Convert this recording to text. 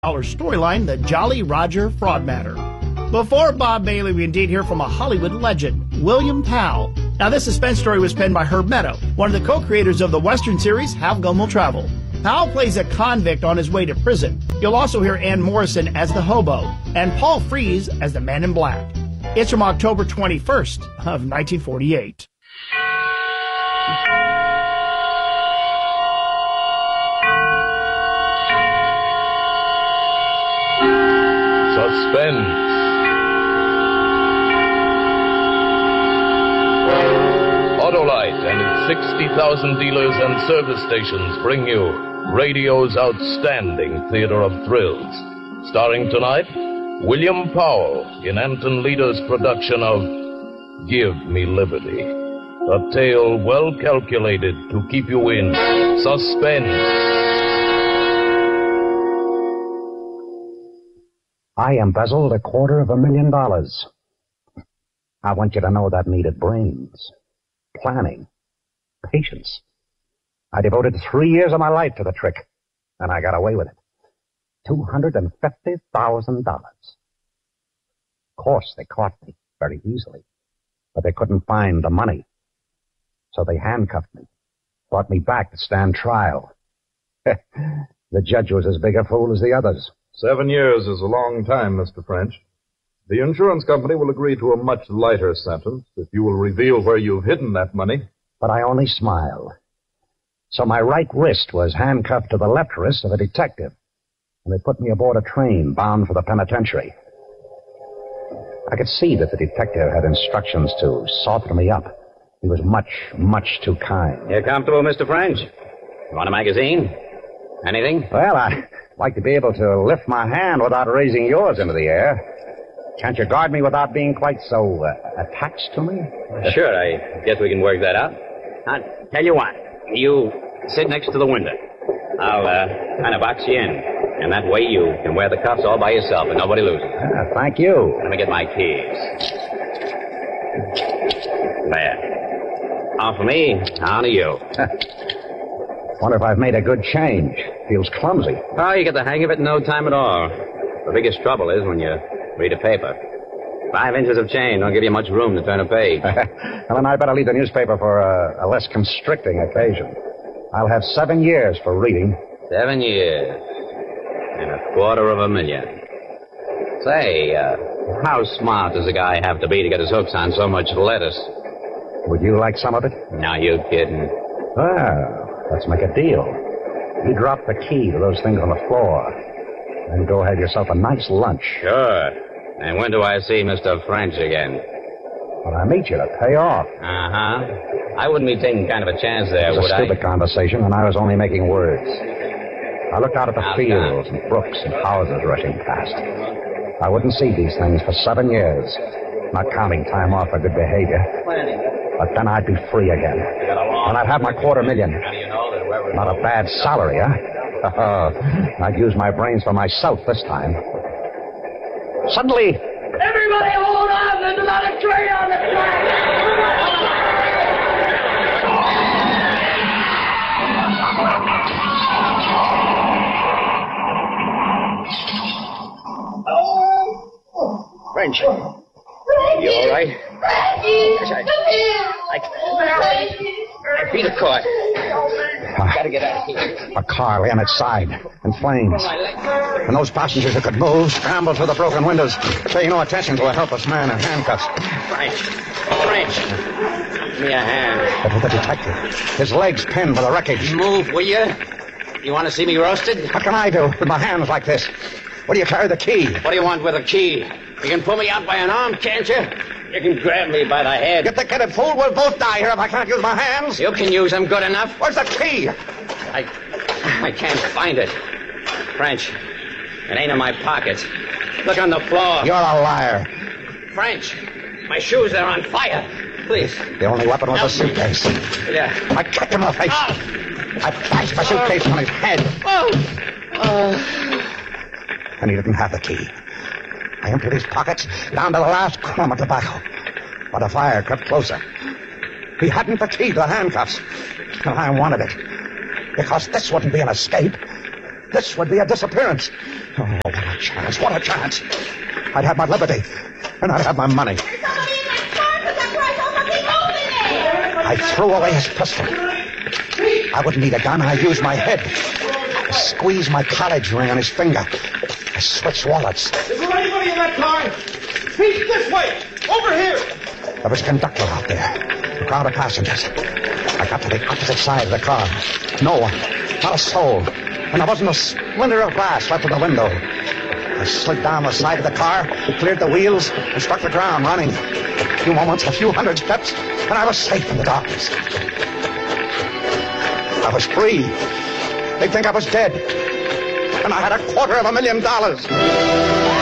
storyline, The Jolly Roger Fraud Matter. Before Bob Bailey, we indeed hear from a Hollywood legend, William Powell. Now, this suspense story was penned by Herb Meadow, one of the co-creators of the Western series Have Gun Will Travel. Powell plays a convict on his way to prison. You'll also hear Ann Morrison as the hobo, and Paul Frees as the man in black. It's from October 21st of 1948. Suspense. Autolite and its 60,000 dealers and service stations bring you radio's outstanding theater of thrills. Starring tonight, William Powell in Anton Leader's production of Give Me Liberty. A tale well calculated to keep you in suspense. I embezzled $250,000. I want you to know that needed brains, planning, patience. I devoted 3 years of my life to the trick, and I got away with it. $250,000. Of course, they caught me very easily, but they couldn't find the money. So they handcuffed me, brought me back to stand trial. The judge was as big a fool as the others. 7 years is a long time, Mr. French. The insurance company will agree to a much lighter sentence if you will reveal where you've hidden that money. But I only smiled. So my right wrist was handcuffed to the left wrist of a detective, and they put me aboard a train bound for the penitentiary. I could see that the detective had instructions to soften me up. He was much, much too kind. You comfortable, Mr. French? You want a magazine? Anything? Well, I'd like to be able to lift my hand without raising yours into the air. Can't you guard me without being quite so attached to me? Sure, I guess we can work that out. I'll tell you what. You sit next to the window. I'll kind of box you in. And that way you can wear the cuffs all by yourself and nobody loses. Thank you. Let me get my keys. There. On for me, on to you. Wonder if I've made a good change. Feels clumsy. Oh, you get the hang of it in no time at all. The biggest trouble is when you read a paper. 5 inches of chain don't give you much room to turn a page. Well, then I better leave the newspaper for a less constricting occasion. I'll have 7 years for reading. 7 years. And $250,000. Say, how smart does a guy have to be to get his hooks on so much lettuce? Would you like some of it? Now, you kidding. Well, let's make a deal. You drop the key to those things on the floor. Then go have yourself a nice lunch. Sure. And when do I see Mr. French again? When I meet you to pay off. Uh-huh. I wouldn't be taking kind of a chance there, would I? It was a stupid conversation, and I was only making words. I looked out at the fields and brooks and houses rushing past. I wouldn't see these things for 7 years, not counting time off for good behavior. But then I'd be free again. And I'd have my $250,000. Not a bad salary, huh? I'd use my brains for myself this time. Suddenly... Everybody hold on! There's another train on the track! French. You all right? Yes, I beat a cord. Gotta get out of here. A car lay on its side, in flames. And those passengers who could move scrambled through the broken windows, paying no attention to a helpless man in handcuffs. French. Give me a hand. But with the detective, his legs pinned by the wreckage. Move, will you? You want to see me roasted? What can I do with my hands like this? What do you carry the key? What do you want with a key? You can pull me out by an arm, can't you? You can grab me by the head. You thick-headed fool, we'll both die here if I can't use my hands. You can use them good enough. Where's the key? I can't find it. French, it ain't in my pockets. Look on the floor. You're a liar. French, my shoes are on fire. Please. The only weapon was a suitcase. Yeah. I kicked him in the face. I bashed the suitcase on his head. And he didn't have the key. I emptied his pockets down to the last crumb of tobacco. But the fire crept closer. He hadn't the key to the handcuffs. And I wanted it. Because this wouldn't be an escape. This would be a disappearance. Oh, what a chance. What a chance. I'd have my liberty. And I'd have my money. There's somebody in that car because that price all fucking moving there. I threw away his pistol. I wouldn't need a gun. I'd use my head. I squeezed my college ring on his finger. I switched wallets. Is there anybody in that car? Pete, this way! Over here! There was a conductor out there. A crowd of passengers. I got to the opposite side of the car. No one. Not a soul. And there wasn't a splinter of glass left in the window. I slid down the side of the car, cleared the wheels, and struck the ground running. A few moments, a few hundred steps, and I was safe in the darkness. I was free. They'd think I was dead. And I had $250,000.